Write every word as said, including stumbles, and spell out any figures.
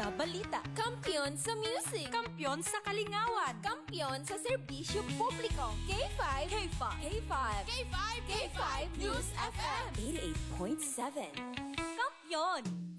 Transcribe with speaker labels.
Speaker 1: sa balita.
Speaker 2: Kampiyon sa music.
Speaker 1: Kampiyon sa kalingawan.
Speaker 2: Kampiyon sa serbisyo publiko. K five.
Speaker 1: K five.
Speaker 2: K five.
Speaker 1: K five.
Speaker 2: K five News F M.
Speaker 3: eighty-eight point seven.
Speaker 1: Kampiyon!